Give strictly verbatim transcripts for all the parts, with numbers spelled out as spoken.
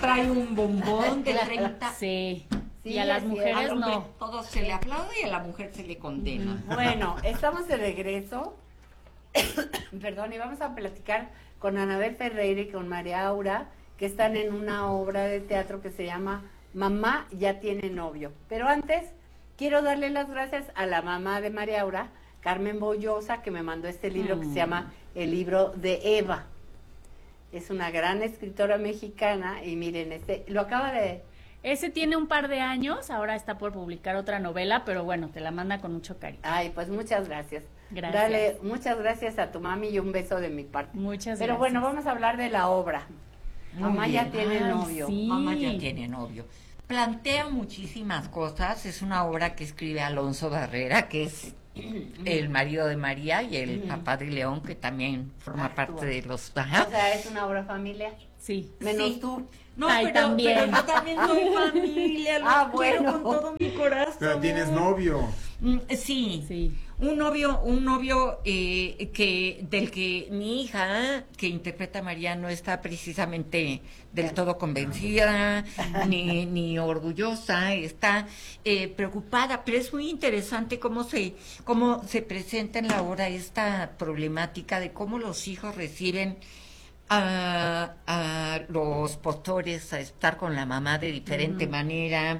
trae un bombón de treinta. Sí. Sí, y a las mujeres Al hombre no. todo se le aplaude y a la mujer se le condena. Bueno, estamos de regreso. Perdón, y vamos a platicar con Anabel Ferreira y con María Aura, que están en una obra de teatro que se llama Mamá ya tiene novio. Pero antes, quiero darle las gracias a la mamá de María Aura, Carmen Bollosa, que me mandó este libro mm. que se llama El libro de Eva. Es una gran escritora mexicana y miren, este lo acaba de... Ese tiene un par de años, ahora está por publicar otra novela, pero bueno, te la manda con mucho cariño. Ay, pues muchas gracias. Gracias. Dale muchas gracias a tu mami y un beso de mi parte. Muchas Pero gracias. bueno, vamos a hablar de la obra. Muy Mamá bien. ya tiene Ay, novio. sí. Mamá ya tiene novio. Plantea muchísimas cosas. Es una obra que escribe Alonso Barrera, que es el marido de María y el papá de León, que también forma Actúa. parte de los... O sea, es una obra familiar. Sí. Menos Sí. tú. No, Ay, pero, también. pero yo también soy familia, los Ah, quiero bueno. con todo mi corazón. Pero tienes novio. Mm, Sí, Sí. un novio, un novio eh, que del que mi hija, que interpreta a María, no está precisamente del todo convencida ni, ni orgullosa, está eh, preocupada, pero es muy interesante cómo se cómo se presenta en la obra esta problemática de cómo los hijos reciben a, a los postores, a estar con la mamá de diferente uh-huh. manera.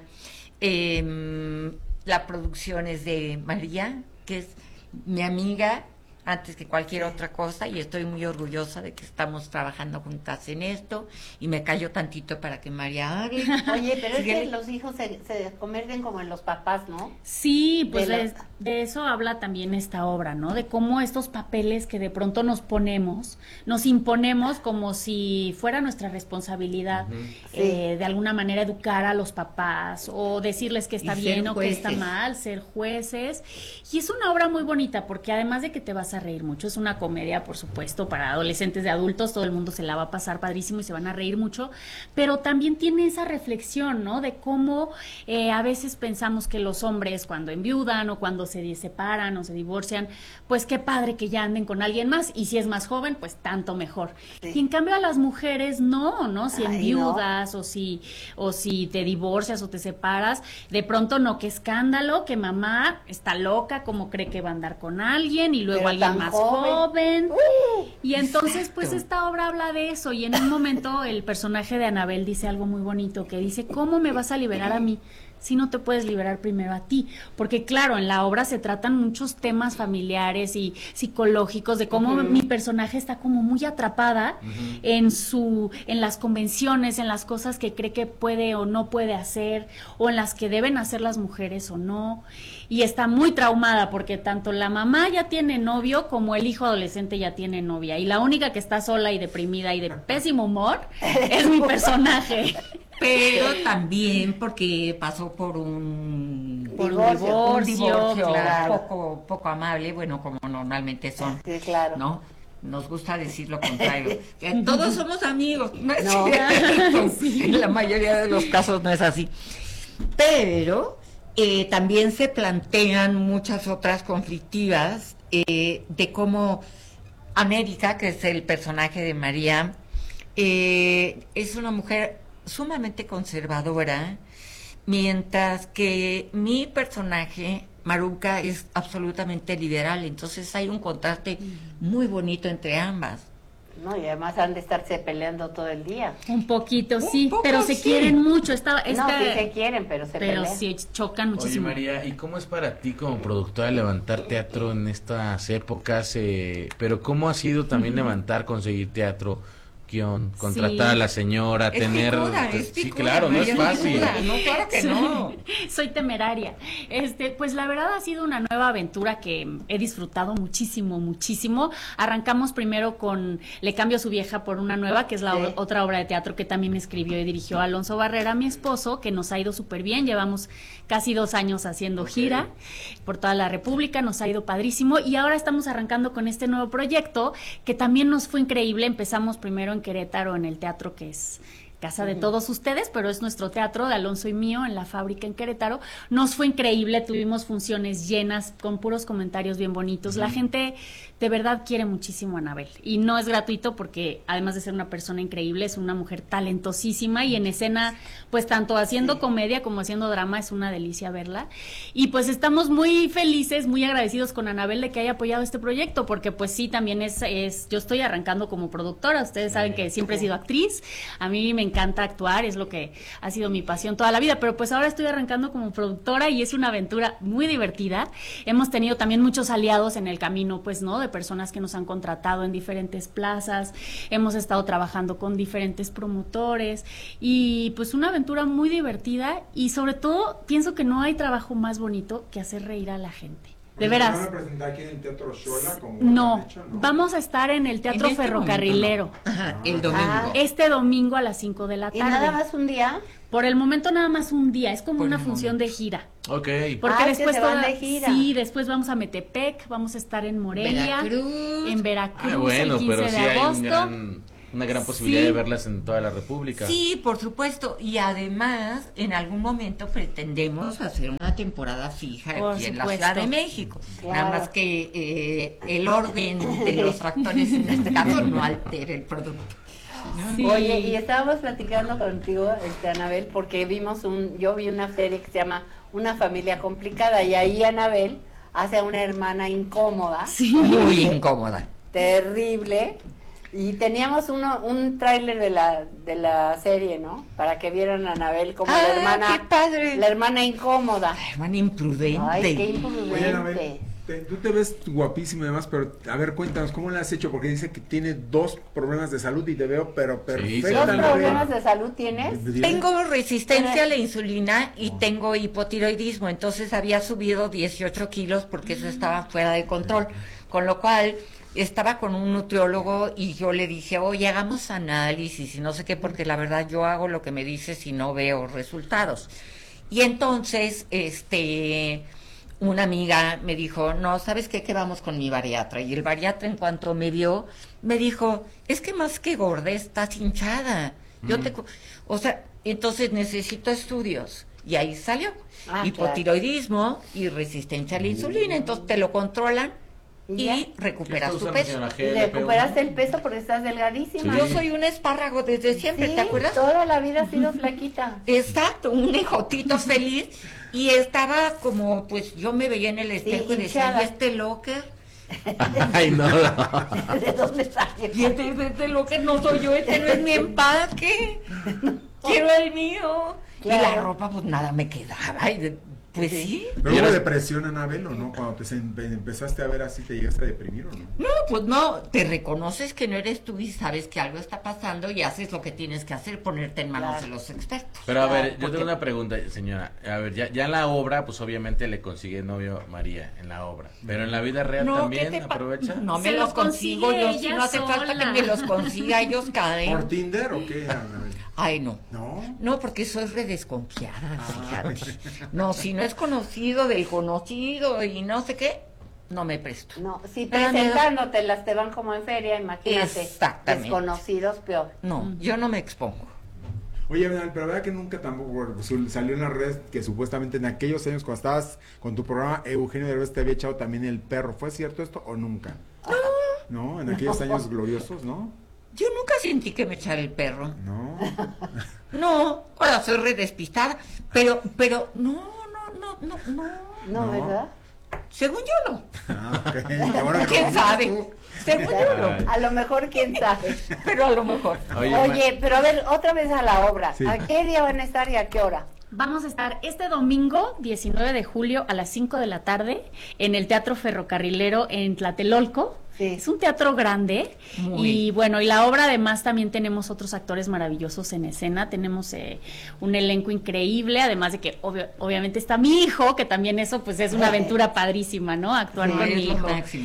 Eh, la producción es de María, que es mi amiga antes que cualquier otra cosa, y estoy muy orgullosa de que estamos trabajando juntas en esto, y me callo tantito para que María hable. Oye, pero es Síguele. que los hijos se, se convierten como en los papás, ¿no? Sí, pues De la- de, de eso habla también esta obra, ¿no? De cómo estos papeles que de pronto nos ponemos, nos imponemos como si fuera nuestra responsabilidad, Ujú. eh, de alguna manera educar a los papás o decirles que está Y bien ser o que está jueces. mal, ser jueces. Y es una obra muy bonita porque además de que te vas a reír mucho, es una comedia, por supuesto, para adolescentes, de adultos, todo el mundo se la va a pasar padrísimo y se van a reír mucho, pero también tiene esa reflexión, ¿no? De cómo eh, a veces pensamos que los hombres cuando enviudan o cuando se separan o se divorcian, pues qué padre que ya anden con alguien más, y si es más joven, pues tanto mejor. Sí. Y en cambio a las mujeres no, ¿no? Si Ay, enviudas o si o si te divorcias o te separas, de pronto no, qué escándalo, que mamá está loca, como cree que va a andar con alguien y luego Pero alguien tan más joven. joven. Uh, Y entonces, Exacto. pues esta obra habla de eso, y en un momento el personaje de Anabel dice algo muy bonito, que dice, ¿cómo me vas a liberar a mí si no te puedes liberar primero a ti? Porque claro, en la obra se tratan muchos temas familiares y psicológicos, de cómo Ujú. mi personaje está como muy atrapada Ujú. en su, en las convenciones, en las cosas que cree que puede o no puede hacer, o en las que deben hacer las mujeres o no, y está muy traumada porque tanto la mamá ya tiene novio como el hijo adolescente ya tiene novia, y la única que está sola y deprimida y de pésimo humor es mi personaje. Pero también porque pasó por un, Por un Divorcio. un divorcio, divorcio claro. poco, poco amable, bueno, como normalmente son, sí, claro. ¿no? Nos gusta decir lo contrario, que todos somos amigos, no es No. cierto. En la mayoría de los casos no es así. Pero eh, también se plantean muchas otras conflictivas eh, de cómo América, que es el personaje de María, eh, es una mujer sumamente conservadora, mientras que mi personaje, Maruca, es absolutamente liberal. Entonces hay un contraste muy bonito entre ambas. No, y además han de estarse peleando todo el día. Un poquito, Un sí, poco, pero se sí. quieren mucho. Esta, No, esta, sí se quieren, pero se pero pelean. sí chocan Oye, muchísimo. María, ¿y cómo es para ti como productora levantar teatro en estas épocas? Eh, pero ¿cómo ha sido también levantar, conseguir teatro, guión, contratar Sí. a la señora, Es tener... picuda, es sí, picuda, claro, no María es fácil. picuda. No, claro que Sí. no. Soy temeraria. Este, pues la verdad ha sido una nueva aventura que he disfrutado muchísimo, muchísimo. Arrancamos primero con Le cambio a su vieja por una nueva, que es la Sí. o- otra obra de teatro que también escribió y dirigió Alonso Barrera, mi esposo, que nos ha ido súper bien. Llevamos casi dos años haciendo Ok. gira por toda la República, nos ha ido padrísimo, y ahora estamos arrancando con este nuevo proyecto que también nos fue increíble. Empezamos primero en Querétaro, en el teatro que es casa de todos ustedes, pero es nuestro teatro de Alonso y mío en la fábrica en Querétaro. Nos fue increíble, tuvimos funciones llenas con puros comentarios bien bonitos. La gente de verdad quiere muchísimo a Anabel y no es gratuito porque además de ser una persona increíble, es una mujer talentosísima y en escena, pues tanto haciendo comedia como haciendo drama, es una delicia verla. Y pues estamos muy felices, muy agradecidos con Anabel de que haya apoyado este proyecto, porque pues sí, también es, es yo estoy arrancando como productora, ustedes saben que siempre he sido actriz, a mí me encanta actuar, es lo que ha sido mi pasión toda la vida, pero pues ahora estoy arrancando como productora y es una aventura muy divertida. Hemos tenido también muchos aliados en el camino, pues, ¿no? De personas que nos han contratado en diferentes plazas, hemos estado trabajando con diferentes promotores y pues una aventura muy divertida y sobre todo pienso que no hay trabajo más bonito que hacer reír a la gente. De veras. ¿Van a presentar aquí en el Teatro Xola? Como No, han hecho, ¿no? vamos a estar en el Teatro En este Ferrocarrilero. momento, ¿no? Ajá, el domingo. Ah. Este domingo a las cinco de la ¿Y tarde. nada más un día? Por el momento nada más un día, es como Por una el función momento. de gira. Ok. Porque Ah, es que después se van toda- de gira. Sí, después vamos a Metepec, vamos a estar en Morelia, Veracruz. en Veracruz Ah, bueno, el quince pero sí de hay agosto. un gran, una gran posibilidad Sí. de verlas en toda la República. Sí, por supuesto. Y además, en algún momento pretendemos hacer una temporada fija Por aquí en la supuesto. Ciudad de México. Claro. Nada más que eh, el orden de los factores en este caso no altere el producto. Sí. Oye, y estábamos platicando contigo, este, Anabel, porque vimos un, yo vi una serie que se llama Una familia complicada y ahí Anabel hace a una hermana incómoda, Sí. Muy incómoda. terrible, y teníamos uno, un tráiler de la, de la serie, ¿no? Para que vieran a Anabel como la Ah, hermana, qué padre. la hermana incómoda. Ay, hermana imprudente. Ay, qué Oye, Anabel, imprudente. te- tú te ves guapísimo y demás, pero a ver, cuéntanos, ¿cómo le has hecho? Porque dice que tiene dos problemas de salud y te veo, pero Sí, ¿Dos perfecta. problemas de salud tienes? Tengo resistencia a la insulina y tengo hipotiroidismo, entonces había subido dieciocho kilos porque eso estaba fuera de control, con lo cual estaba con un nutriólogo y yo le dije, oye, hagamos análisis y no sé qué, porque la verdad yo hago lo que me dices y no veo resultados. Y entonces, este... una amiga me dijo, no, ¿sabes qué? Que vamos con mi bariatra. Y el bariatra, en cuanto me vio, me dijo, es que más que gorda, estás hinchada. Yo te... co- O sea, entonces necesito estudios. Y ahí salió. Ah, Hipotiroidismo y resistencia a la insulina. Entonces te lo controlan ¿Y ya? y recuperas ¿Qué está tu usando, peso. señora Y G L P uno? recuperaste el peso porque estás delgadísima. Sí. Yo soy un espárrago desde siempre, Sí, ¿te acuerdas? toda la vida has sido flaquita. Exacto, un ejotito feliz. Y estaba como, pues yo me veía en el espejo y decía, hinchada. ¿y este locker? Ay, no. ¿De dónde salió? Y este, este locker no soy yo, este no es mi empaque. Quiero el mío. Y la Claro. ropa, pues nada me quedaba. Y de- pues sí. ¿Pero ¿Y hubo eres- depresión, Anabel, o no? Cuando te em- empezaste a ver así, ¿te llegaste a deprimir o no? No, pues no, te reconoces que no eres tú y sabes que algo está pasando y haces lo que tienes que hacer, ponerte en manos Claro. de los expertos. Pero a ver, yo Porque- tengo una pregunta, señora. A ver, ya, ya en la obra, pues obviamente le consigue novio María en la obra. Pero en la vida real No, ¿qué también te pa- aprovecha. No me Se los lo consigo consigue yo, si ella no hace falta que sola. me los consiga, ellos ¿Por caen. Tinder o qué, Anabel? Ay, no. ¿No? No, porque soy redesconfiada, Ah. fíjate. No, si no es conocido del conocido y no sé qué, no me presto. No, si Me da presentándotelas te van como en feria, imagínate. Exactamente. Desconocidos, peor. No, yo no me expongo. Oye, Anabel, pero verdad que nunca tampoco su- salió en la red que supuestamente en aquellos años cuando estabas con tu programa, Eugenio Derbez te había echado también el perro. ¿Fue cierto esto o nunca? No. ¿No? En aquellos años gloriosos, ¿no? Yo nunca sentí que me echara el perro. No. No, ahora soy redespistada. Pero, pero, no, no, no, no, no. No, No. ¿verdad? Según yo no. Ah, ok. Qué bueno que ¿Quién lo sabe? dices tú. Según yo no. Ay. A lo mejor, quién sabe. Pero a lo mejor. Oye, Oye, pero a ver, otra vez a la obra. Sí. ¿A qué día van a estar y a qué hora? Vamos a estar este domingo, diecinueve de julio, a las cinco de la tarde, en el Teatro Ferrocarrilero en Tlatelolco. Sí. Es un teatro grande. Muy. Y bueno, y la obra además también tenemos otros actores maravillosos en escena. Tenemos eh, un elenco increíble, además de que obvio- obviamente está mi hijo, que también eso pues es una aventura padrísima, ¿no? Actuar Sí, con es mi lo hijo. máximo.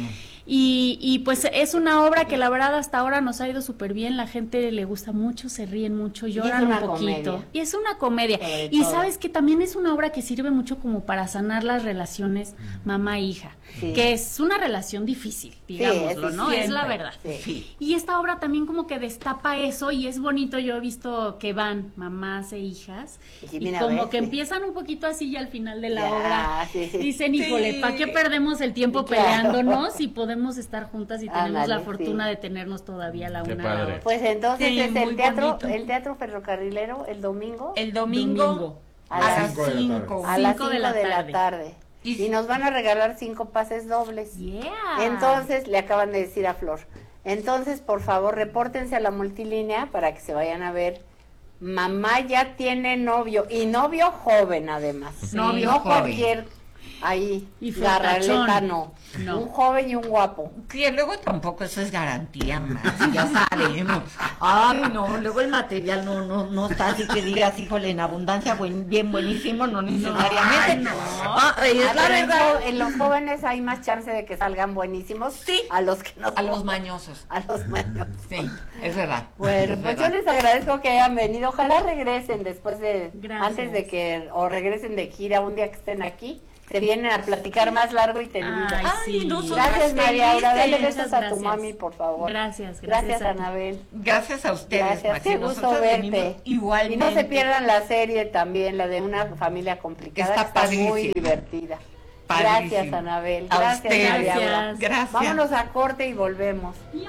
Y, y pues es una obra que la verdad hasta ahora nos ha ido súper bien, la gente le gusta mucho, se ríen mucho, lloran un una poquito. comedia. Y es una comedia. Sobre Y todo. sabes que también es una obra que sirve mucho como para sanar las relaciones mamá-hija, Sí. que es una relación difícil, digámoslo, es ¿no? Es difícil. la verdad. Sí. Sí. Y esta obra también como que destapa eso y es bonito, yo he visto que van mamás e hijas Sí, y mira, como ves, que sí. empiezan un poquito así y al final de la Ya, obra sí, sí. dicen, híjole, Sí. ¿para qué perdemos el tiempo Claro. peleándonos si podemos estar juntas y tenemos Ándale, la fortuna sí. de tenernos todavía la Qué una a la padre. otra? Pues entonces Sí, es muy el teatro, bonito. el teatro ferrocarrilero el domingo El domingo, Domingo. a, A las las cinco de la cinco. a las cinco cinco de la de la tarde. tarde. Y- Y nos van a regalar cinco pases dobles. Yeah. Entonces, le acaban de decir a Flor. Entonces, por favor, repórtense a la multilínea para que se vayan a ver. Mamá ya tiene novio, y novio joven además. Sí. Novio no joven. cualquier ahí, Y garraleta, fortachón. no. No. Un joven y un guapo. Que luego tampoco eso es garantía más, ya sabemos. Ay, no, luego el material no no no está así que digas, híjole, en abundancia, buen, bien buenísimo, no necesariamente. no. Ah, es Ah, la pero en, verdad. jo- en los jóvenes hay más chance de que salgan buenísimos Sí. a los que no A los somos- mañosos. a los mañosos. Sí, es verdad. Bueno, es pues yo verdad. les agradezco que hayan venido. Ojalá regresen después de, Gracias. antes de que, o regresen de gira un día que estén aquí. Se vienen a platicar más largo y tendido. Ay, Ay, sí. nosotras Gracias, María Aura. Dale felices. besos a tu Gracias. mami, por favor. Gracias, Gracias, gracias a ti. Anabel. Gracias a ustedes, Gracias, Maxi. qué gusto Nosotros venimos verte. igualmente. Y no se pierdan la serie también, la de Una Familia Complicada. Está que está muy padrísimo. divertida. Padrísimo. Gracias, Anabel. A Gracias, ustedes. María Aura. Gracias. Gracias. Vámonos a corte y volvemos.